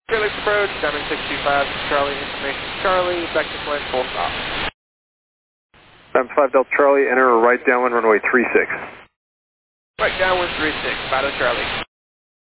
Felix approach, Diamond 625, Charlie, information Charlie, back to Flint, full stop. Diamond 5 Delta Charlie, enter right downwind runway 36. Right downwind 36, Battle Charlie.